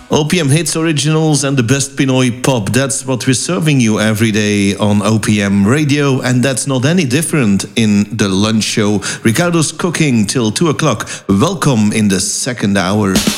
OPM hits, originals, and the best Pinoy pop. That's what we're serving you every day on OPM radio, and that's not any different in the lunch show. Ricardo's cooking till 2 o'clock. Welcome in the second hour.